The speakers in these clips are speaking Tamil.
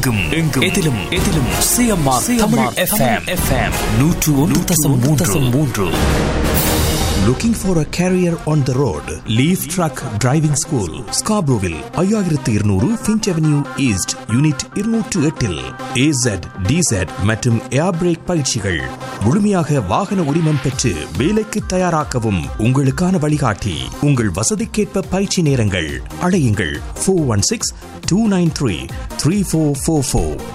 எங்கும் எதிலும் CMR Tamil FM 101.3. Looking for a career on the road? Leaf Truck Driving School, Scarboroughville, 5200 Finch Avenue East, Unit 208 AZ, DZ மற்றும் ஏர் பிரேக் பயிற்சிகள். முழுமையாக வாகன உரிமம் பெற்று வேலைக்கு தயாராக்கவும் உங்களுக்கான வழிகாட்டி. உங்கள் வசதிக்கேற்ப பயிற்சி நேரங்கள். அழையுங்கள் 416-293-3444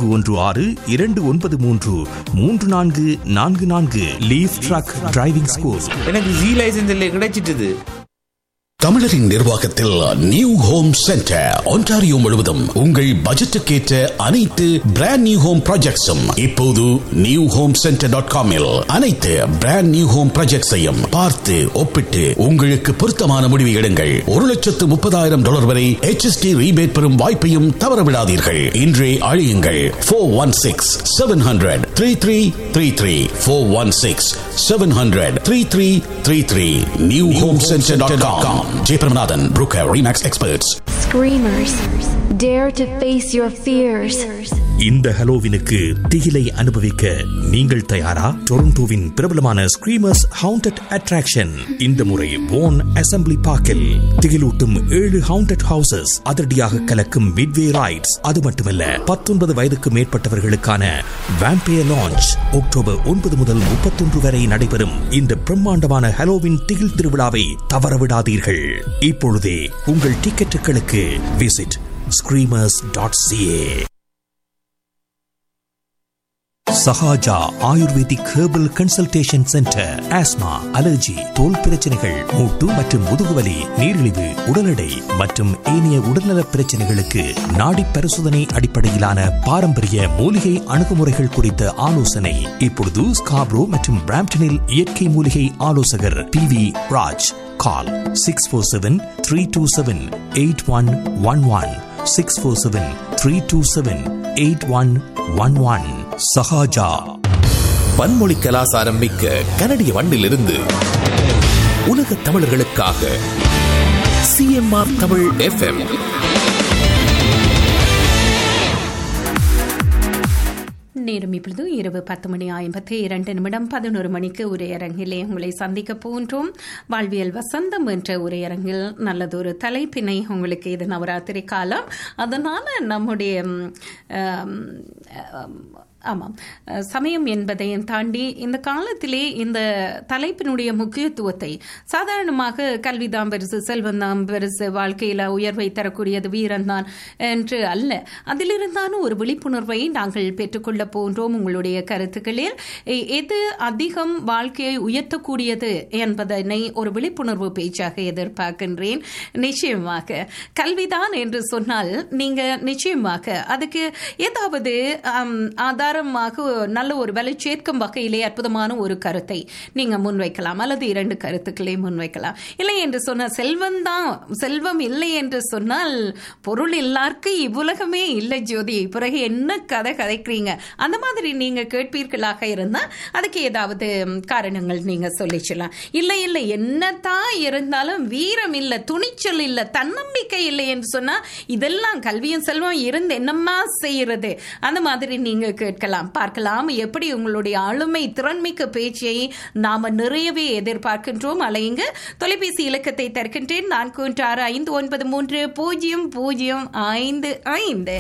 416-293-3444. Leaf Truck Driving School. எனக்கு ஜி லைசன்ஸ் இல்லை கிடைச்சிட்டது. தமிழரின் நிர்வாகத்தில் நியூ ஹோம் சென்டர் ஒன்டாரியோ முழுவதும் உங்கள் பட்ஜெட்டுக்கேற்ற அனைத்து பிராண்ட் நியூ ஹோம் ப்ராஜெக்ட்ஸும் இப்போது நியூ ஹோம் சென்டர்.com அனைத்து பிராண்ட் நியூ ஹோம் ப்ராஜெக்ட்ஸையும் பார்த்து ஒப்பிட்டு உங்களுக்கு பொருத்தமான முடிவு எடுங்கள். $130,000 வரை HST ரீபேட் பெறும் வாய்ப்பையும் தவறவிடாதீர்கள். இன்றே அழையுங்கள் 416-700-3333 416-700-3333 new home சென்டர்.com. Jaypramanathan, Brooker, Remax Experts. Screamers, dare to face your fears. இந்த ஹலோவினுக்கு திகிலை அனுபவிக்க நீங்கள் தயாரா? டொரண்டோவின் பிரபலமான ஸ்கிரீமர்ஸ் ஹவுண்டட் அட்ராக்ஷன் இந்த முறை வோன் அசெம்பிளி பார்க்கில் திகிலூட்டும் 7 ஹவுண்டட் ஹவுசஸ், அதிரடியாக கலக்கும் மிட்வே ரைட்ஸ். அது மட்டுமல்ல 19 வயதுக்கு மேற்பட்டவர்களுக்கான வேம்பயர் லான்ச் அக்டோபர் 9 முதல் 31 வரை நடைபெறும் இந்த பிரம்மாண்டமான ஹலோவின் திகில் திருவிழாவை தவறவிடாதீர்கள். இப்பொழுதே உங்கள் டிக்கெட்டுகளுக்கு visit screamers.ca. Sahaja ayurvedic herbal consultation centre. Asthma, allergy, தோல் பிரச்சனைகள், மூட்டு மற்றும் முதுகுவலி, நீரிழிவு, உடல் எடை மற்றும் ஏனைய உடல்நல பிரச்சனைகளுக்கு நாடி பரிசோதனை அடிப்படையிலான பாரம்பரிய மூலிகை அணுகுமுறைகள் குறித்த ஆலோசனை. இப்பொழுது ஸ்காப்ரோ மற்றும் பிராம்டனில் இயற்கை மூலிகை ஆலோசகர் PV ராஜ். கால் 647-327-8111 647-327-8111. சஹாஜா. பன்மொழி கலாசாரம் மிக்க கனடிய மண்ணிலிருந்து உலக தமிழர்களுக்காக CMR தமிழ் FM. நேரம் இப்பொழுது இரவு 10:52 11 மணிக்கு உரையரங்கிலே உங்களை சந்திக்க போன்றோம். வாழ்வியல் வசந்தம் என்ற உரையரங்கில் நல்லதொரு தலைப்பினை உங்களுக்கு, இது நவராத்திரி காலம், அதனால நம்முடைய ஆமாம் சமயம் என்பதையும் தாண்டி இந்த காலத்திலே இந்த தலைப்பினுடைய முக்கியத்துவத்தை, சாதாரணமாக கல்விதான் பெருசு, செல்வந்தான் பெருசு, வாழ்க்கையில் உயர்வை தரக்கூடியது வீரன்தான் என்று அல்ல, அதிலிருந்தாலும் ஒரு விழிப்புணர்வை நாங்கள் பெற்றுக்கொள்ள போன்றோம். உங்களுடைய கருத்துக்களில் எது அதிகம் வாழ்க்கையை உயர்த்தக்கூடியது என்பதனை ஒரு விழிப்புணர்வு பேச்சாக எதிர்பார்க்கின்றேன். நிச்சயமாக கல்விதான் என்று சொன்னால் நீங்க நிச்சயமாக அதுக்கு ஏதாவது ஆதாரமாக நல்ல ஒரு வேலை சேர்க்கும் வகையிலே அற்புதமான ஒரு கருத்தை நீங்க முன்வைக்கலாம், அல்லது 2 கருத்துக்களை முன்வைக்கலாம். இல்லை என்று சொன்னால் செல்வம் இல்லை என்று சொன்னால் பொருள் இல்லாருக்கு இவ்வுலகமே இல்லை ஜோதி, பிறகு என்ன கதை கதைக்கிறீங்க, அந்த மாதிரி நீங்க கேட்பீர்களாக இருந்தால் அதுக்கு ஏதாவது காரணங்கள் நீங்க சொல்லிச்சலாம். இல்லை இல்லை என்னதான் இருந்தாலும் வீரம் இல்லை, துணிச்சல் இல்லை, தன்னம்பிக்கை இல்லை என்று சொன்னா இதெல்லாம் கல்வியும் செல்வம் இருந்து என்னம்மா செய்யறது, அந்த மாதிரி நீங்க கேட்கலாம், பார்க்கலாம். எப்படி உங்களுடைய ஆளுமை திறன்மிக்க பேச்சை நாம நிறையவே எதிர்பார்க்கின்றோம். அலையுங்க, தொலைபேசி இலக்கத்தை தருகின்றேன் 4163590055.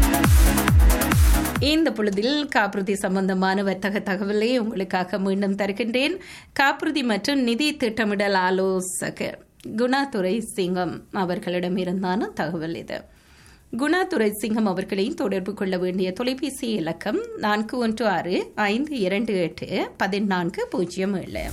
இந்த பொழுதில் காப்புறுதி சம்பந்தமான வர்த்தக தகவலை உங்களுக்காக மீண்டும் தருகின்றேன். காப்புறுதி மற்றும் நிதி திட்டமிடல் ஆலோசகர் குணாதுரை சிங்கம் அவர்களிடம் இருந்தான தகவல் இது. குணாதுரை சிங்கம் அவர்களை தொடர்பு கொள்ள வேண்டிய தொலைபேசி இலக்கம் 4165281407.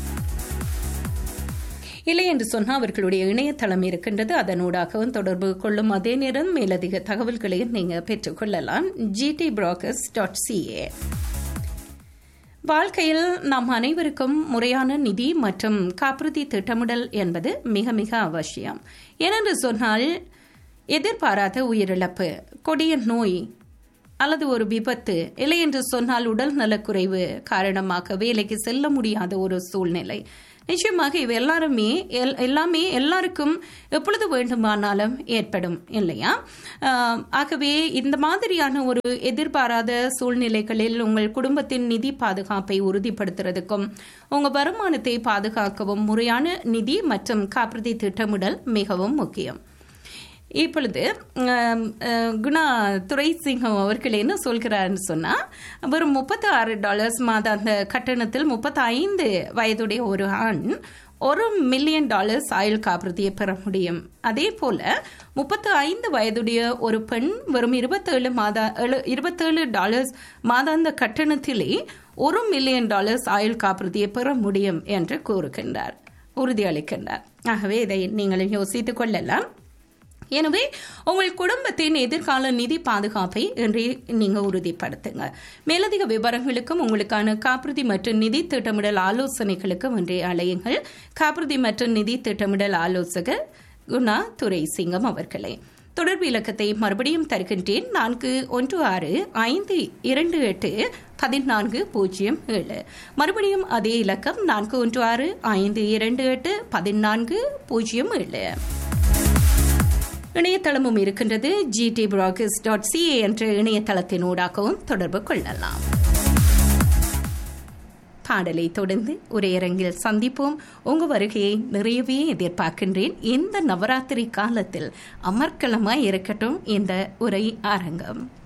இல்லை என்று சொன்னால் அவர்களுடைய இணையதளம் இருக்கின்றது, அதனூடாகவும் தொடர்பு கொள்ளும். அதே நேரம் மேலதிக தகவல்களையும் நீங்கள் பெற்றுக்கொள்ளலாம். gtbrokers.ca. வாழ்க்கையில் நாம் அனைவருக்கும் முறையான நிதி மற்றும் காப்புறுதி திட்டமிடல் என்பது மிக மிக அவசியம். ஏனென்று சொன்னால் எதிர்பாராத உயிரிழப்பு, கொடிய நோய் அல்லது ஒரு விபத்து, இல்லை என்று சொன்னால் உடல் நலக்குறைவு காரணமாக வேலைக்கு செல்ல முடியாத ஒரு சூழ்நிலை, நிச்சயமாக இவை எல்லாமே எல்லாருக்கும் எப்பொழுது வேண்டுமானாலும் ஏற்படும் இல்லையா? ஆகவே இந்த மாதிரியான ஒரு எதிர்பாராத சூழ்நிலைகளில் உங்கள் குடும்பத்தின் நிதி பாதுகாப்பை உறுதிப்படுத்துறதுக்கும் உங்க வருமானத்தை பாதுகாக்கவும் முறையான நிதி மற்றும் காப்புறுதி திட்டமிடல் மிகவும் முக்கியம். இப்பொழுது குணா துரைசிங்கம் அவர்கள் என்ன சொல்கிறார்னு சொன்னா, வெறும் $36 மாதாந்த கட்டணத்தில் 35 வயதுடைய ஒரு ஆண் $1 மில்லியன் ஆயுள் காப்புறுதியை பெற முடியும். அதே போல 35 வயதுடைய ஒரு பெண் வெறும் $27 மாதாந்த கட்டணத்திலே $1 மில்லியன் ஆயுள் காப்புறுதியை பெற முடியும் என்று கூறுகின்றார், உறுதியளிக்கின்றார். ஆகவே இதை நீங்கள் யோசித்துக் கொள்ளலாம். எனவே உங்கள் குடும்பத்தின் எதிர்கால நிதி பாதுகாப்பை இன்றே நீங்க உறுதிப்படுத்துங்க. மேலதிக விவரங்களுக்கும் உங்களுக்கான காப்புறுதி மற்றும் நிதி திட்டமிடல் ஆலோசனைகளுக்கும் இன்றே அழையுங்கள். காப்புறுதி மற்றும் நிதி திட்டமிடல் ஆலோசகர் குணா துரைசிங்கம் அவர்களே. தொடர்பு இலக்கத்தை மறுபடியும் தருகின்றேன், 4165281407. மறுபடியும் அதே இலக்கம் 4165281407. இணையதளமும் இருக்கின்றது. gtbrokers.ca என்ற இணையதளத்தினூடாகவும் தொடர்பு கொள்ளலாம். பாடலை தொடர்ந்து உரையரங்கில் சந்திப்போம். உங்க வருகையை நிறையவே எதிர்பார்க்கின்றேன். இந்த நவராத்திரி காலத்தில் அமர்க்களமாய் இருக்கட்டும் இந்த உரை அரங்கம்.